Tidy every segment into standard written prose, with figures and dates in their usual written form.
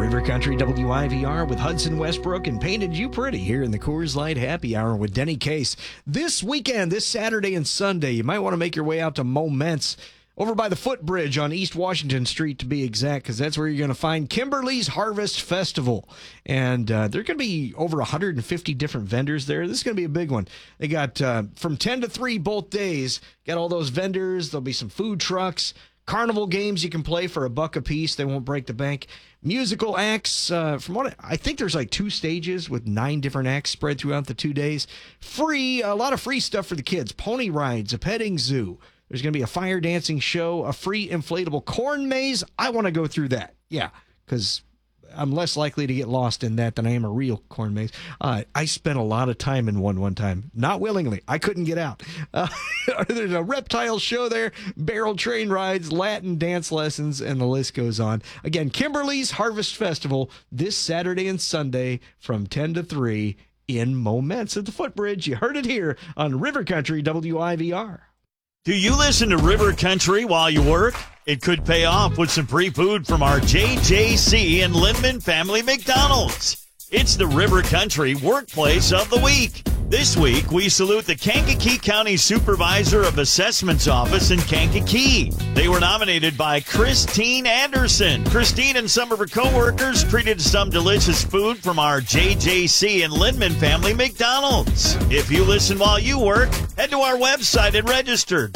River Country WIVR with Hudson Westbrook and Painted You Pretty here in the Coors Light Happy Hour with Denny Case. This weekend, this Saturday and Sunday, you might want to make your way out to Moments over by the Footbridge on East Washington Street, to be exact, because that's where you're going to find Kimberly's Harvest Festival. And there are going to be over 150 different vendors there. This is going to be a big one. They got from 10 to 3 both days. Got all those vendors. There'll be some food trucks. Carnival games you can play for $1 a piece. They won't break the bank. Musical acts. From what I think there's like 2 stages with 9 different acts spread throughout the 2 days. Free, a lot of free stuff for the kids. Pony rides, a petting zoo. There's going to be a fire dancing show, a free inflatable corn maze. I want to go through that. Yeah, because I'm less likely to get lost in that than I am a real corn maze. I spent a lot of time in one time. Not willingly. I couldn't get out. There's a reptile show there, barrel train rides, Latin dance lessons, and the list goes on. Again, Kimberly's Harvest Festival this Saturday and Sunday from 10 to 3 in Moments at the Footbridge. You heard it here on River Country WIVR. Do you listen to River Country while you work? It could pay off with some free food from our JJC and Lindman Family McDonald's. It's the River Country Workplace of the Week. This week, we salute the Kankakee County Supervisor of Assessments Office in Kankakee. They were nominated by Christine Anderson. Christine and some of her coworkers treated some delicious food from our JJC and Lindman Family McDonald's. If you listen while you work, head to our website and register,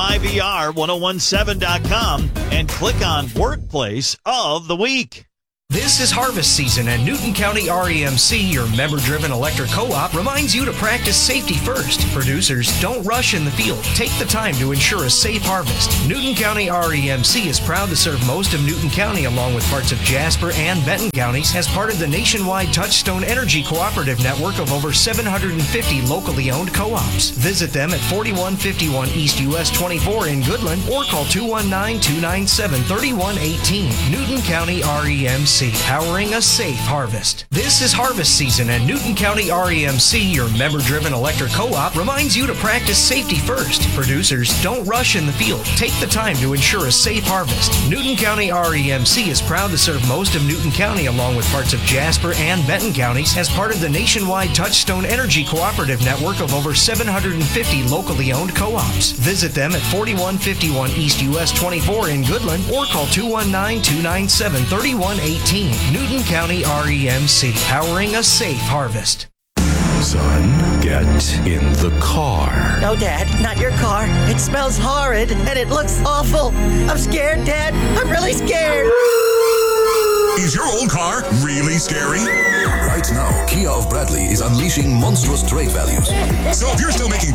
WIVR1017.com, and click on Workplace of the Week. This is harvest season, and Newton County REMC, your member-driven electric co-op, reminds you to practice safety first. Producers, don't rush in the field. Take the time to ensure a safe harvest. Newton County REMC is proud to serve most of Newton County along with parts of Jasper and Benton counties as part of the nationwide Touchstone Energy Cooperative network of over 750 locally owned co-ops. Visit them at 4151 East US 24 in Goodland or call 219-297-3118. Newton County REMC. Powering a safe harvest. This is harvest season, and Newton County REMC, your member-driven electric co-op, reminds you to practice safety first. Producers, don't rush in the field. Take the time to ensure a safe harvest. Newton County REMC is proud to serve most of Newton County along with parts of Jasper and Benton counties as part of the nationwide Touchstone Energy Cooperative network of over 750 locally owned co-ops. Visit them at 4151 East US 24 in Goodland or call 219-297-3118. Newton County REMC, powering a safe harvest. Son, get in the car. No, Dad, not your car. It smells horrid and it looks awful. I'm scared, Dad. I'm really scared. Is your old car really scary? Right now, Kia of Bradley is unleashing monstrous trade values. So if you're still making